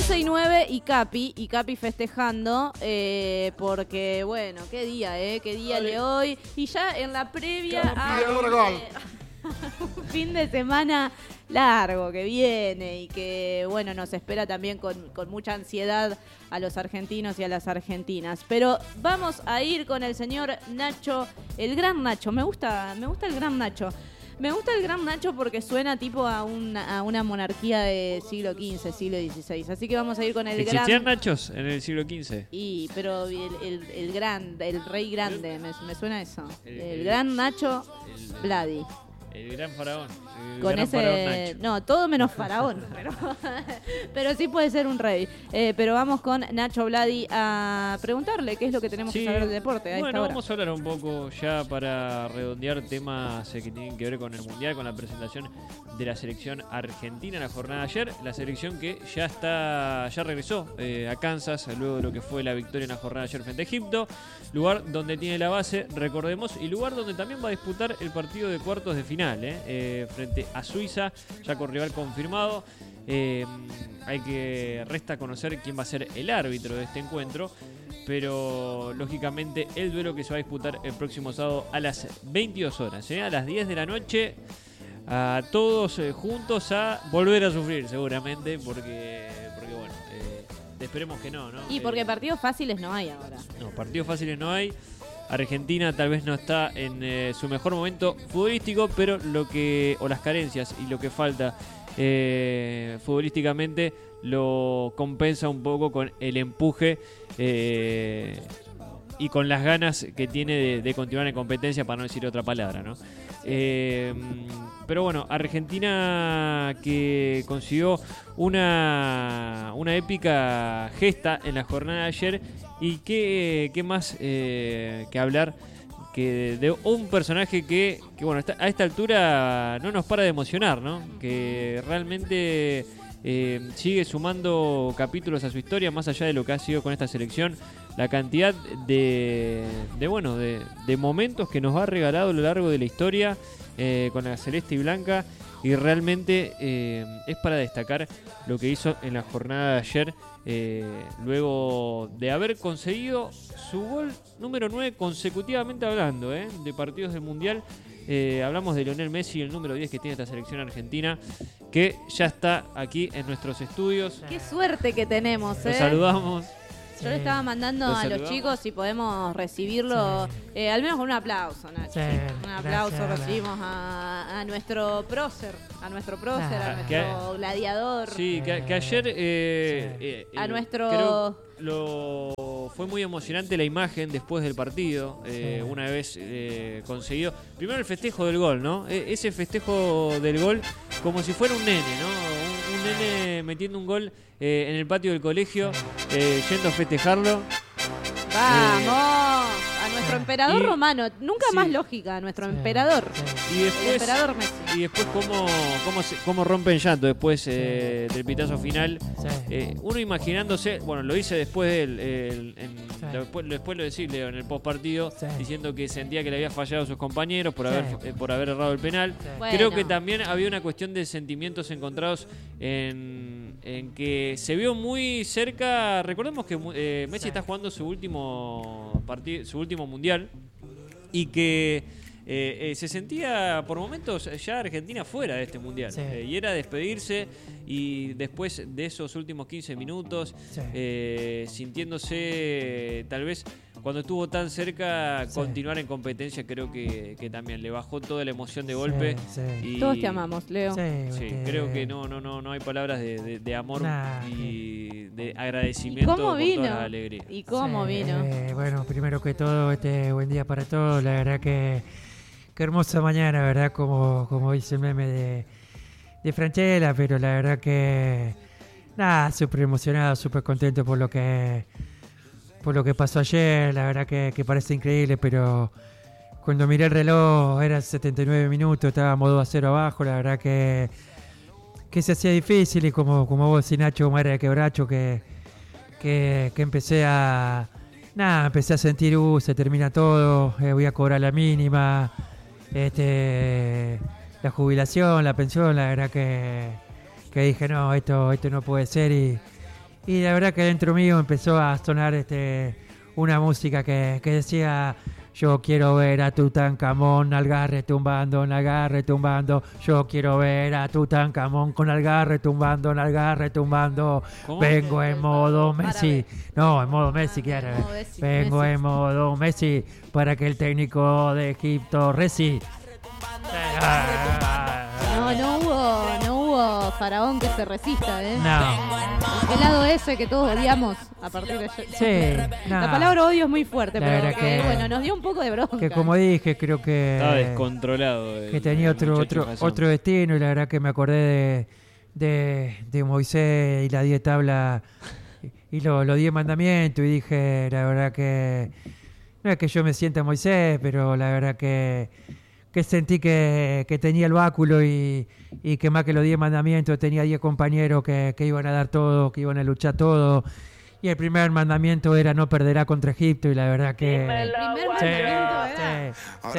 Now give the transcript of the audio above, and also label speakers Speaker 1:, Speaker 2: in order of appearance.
Speaker 1: 11:09 y Capi festejando, porque bueno, qué día de hoy. Y ya en la previa un fin de semana largo que viene y que bueno, nos espera también con mucha ansiedad a los argentinos y a las argentinas. Pero vamos a ir con el señor Nacho, el gran Nacho. Me gusta el gran Nacho. Me gusta el gran Nacho porque suena tipo a una monarquía de siglo XV, siglo XVI. Así que vamos a ir con el gran...
Speaker 2: ¿Existían Nachos en el siglo XV?
Speaker 1: Pero el rey grande, me suena eso. El gran Nacho Vladi.
Speaker 2: El gran faraón.
Speaker 1: Con ese... Faraón no, todo menos faraón. pero sí puede ser un rey. Pero vamos con Nacho Vladi a preguntarle qué es lo que tenemos que saber del deporte a esta hora.
Speaker 2: Vamos a hablar un poco ya para redondear temas que tienen que ver con el Mundial, con la presentación de la selección argentina en la jornada de ayer. La selección que ya regresó a Kansas luego de lo que fue la victoria en la jornada de ayer frente a Egipto. Lugar donde tiene la base, recordemos, y lugar donde también va a disputar el partido de cuartos de final. Frente a Suiza, ya con rival confirmado. Resta conocer quién va a ser el árbitro de este encuentro, pero lógicamente el duelo que se va a disputar el próximo sábado a las 22 horas, a las 10 de la noche, a todos juntos a volver a sufrir seguramente, porque bueno, esperemos que no.
Speaker 1: Y porque partidos fáciles no hay ahora.
Speaker 2: No, partidos fáciles no hay. Argentina tal vez no está en su mejor momento futbolístico, pero las carencias y lo que falta futbolísticamente lo compensa un poco con el empuje y con las ganas que tiene de continuar en competencia, para no decir otra palabra, ¿no? Pero bueno, Argentina que consiguió una épica gesta en la jornada de ayer. Y qué más que hablar que de un personaje que bueno, a esta altura no nos para de emocionar, ¿no? Que realmente sigue sumando capítulos a su historia, más allá de lo que ha sido con esta selección. La cantidad de momentos que nos ha regalado a lo largo de la historia con la celeste y blanca. Y realmente es para destacar lo que hizo en la jornada de ayer, luego de haber conseguido su gol número 9 consecutivamente hablando de partidos del Mundial. Hablamos de Lionel Messi, el número 10 que tiene esta selección argentina, que ya está aquí en nuestros estudios.
Speaker 1: ¡Qué suerte que tenemos!
Speaker 2: Lo saludamos.
Speaker 1: Yo le estaba mandando a los chicos si podemos recibirlo, al menos con un aplauso, Nacho. Un aplauso, gracias. Recibimos a nuestro prócer, a nuestro gladiador.
Speaker 2: Sí, que ayer
Speaker 1: a nuestro...
Speaker 2: Fue muy emocionante la imagen después del partido, una vez conseguido. Primero el festejo del gol, ¿no? Ese festejo del gol como si fuera un nene, ¿no? Un nene metiendo un gol en el patio del colegio, yendo a festejarlo.
Speaker 1: ¡Vamos! A nuestro emperador romano. Nunca más lógica, a nuestro emperador.
Speaker 2: Y después,
Speaker 1: el emperador Messi.
Speaker 2: Y después cómo rompe en llanto después del pitazo final. Uno imaginándose, bueno, lo hice después después lo decía Leo en el postpartido, diciendo que sentía que le había fallado a sus compañeros por haber errado el penal.
Speaker 1: Bueno.
Speaker 2: Creo que también había una cuestión de sentimientos encontrados en que se vio muy cerca. Recordemos que Messi está jugando su último partido, su último mundial, y que se sentía por momentos ya Argentina fuera de este mundial, y era despedirse, y después de esos últimos 15 minutos sintiéndose tal vez cuando estuvo tan cerca continuar en competencia. Creo que también le bajó toda la emoción de golpe. Y
Speaker 1: todos te amamos, Leo.
Speaker 2: Creo que no hay palabras de amor y de agradecimiento por toda la alegría.
Speaker 1: ¿Y cómo vino?
Speaker 3: Bueno, primero que todo, buen día para todos. La verdad que qué hermosa mañana, ¿verdad? Como dice el meme de Franchella, pero la verdad que súper emocionado, súper contento por lo que pasó ayer. La verdad que parece increíble, pero cuando miré el reloj eran 79 minutos, estábamos 2-0 abajo. La verdad que se hacía difícil, y como vos decís, Nacho, como era de quebracho, que empecé a sentir, se termina todo, voy a cobrar la mínima, la jubilación, la pensión. La verdad que dije, no, esto no puede ser, y Y la verdad que dentro mío empezó a sonar una música que decía: yo quiero ver a Tutankamón, algarre tumbando, yo quiero ver a Tutankamón con algarre tumbando,
Speaker 2: ¿Cómo?
Speaker 3: vengo en modo Messi, no, en modo Messi, quiero, vengo
Speaker 1: Messi.
Speaker 3: en modo Messi para que el técnico de Egipto reci.
Speaker 1: No hubo faraón que se resista, ¿eh?
Speaker 3: No,
Speaker 1: El lado ese que todos odiamos a partir de ayer.
Speaker 3: sí, no.
Speaker 1: La palabra odio es muy fuerte,
Speaker 3: La
Speaker 1: pero
Speaker 3: verdad que-
Speaker 1: bueno, nos dio un poco de bronca.
Speaker 3: Que como dije, creo
Speaker 2: Estaba
Speaker 3: que
Speaker 2: descontrolado.
Speaker 3: que tenía otro destino, y la verdad que me acordé de Moisés y la 10 tablas y los 10 mandamientos, y dije, la verdad que no es que yo me sienta Moisés, pero la verdad que sentí que tenía el báculo, y que más que los 10 mandamientos tenía 10 compañeros que iban a dar todo, que iban a luchar todo. Y el primer mandamiento era: no perderá contra Egipto, y la verdad que...
Speaker 1: El primer mandamiento era...
Speaker 3: Sí.